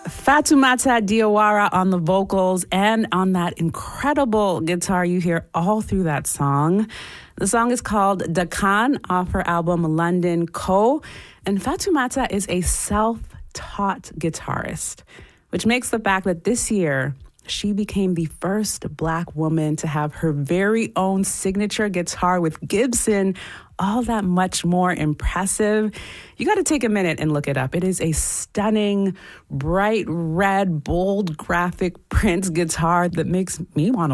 Fatoumata Diawara on the vocals and on that incredible guitar you hear all through that song. The song is called Dakan off her album London Co. And Fatoumata is a self-taught guitarist, which makes the fact that this year she became the first Black woman to have her very own signature guitar with Gibson all that much more impressive. You got to take a minute and look it up. It is a stunning, bright red, bold graphic print guitar that makes me want to